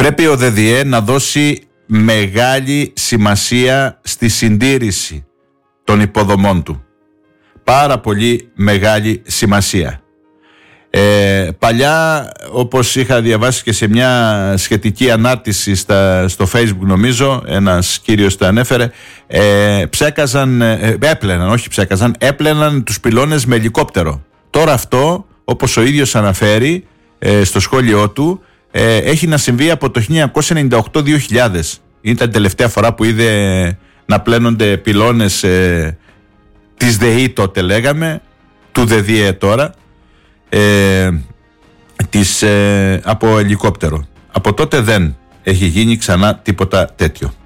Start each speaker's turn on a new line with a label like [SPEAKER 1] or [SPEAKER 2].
[SPEAKER 1] Πρέπει ο ΔΔΕ να δώσει μεγάλη σημασία στη συντήρηση των υποδομών του. Πάρα πολύ μεγάλη σημασία. Παλιά, όπως είχα διαβάσει και σε μια σχετική ανάρτηση στο Facebook, νομίζω ένας κύριος το ανέφερε, έπλαιναν τους πυλώνες με ελικόπτερο. Τώρα αυτό, όπως ο ίδιος αναφέρει στο σχόλιο του, έχει να συμβεί από το 1998-2000. Ήταν η τελευταία φορά που είδε να πλένονται πυλώνες της ΔΕΗ, τότε λέγαμε, του ΔΔΕ τώρα, από ελικόπτερο. Από τότε δεν έχει γίνει ξανά τίποτα τέτοιο.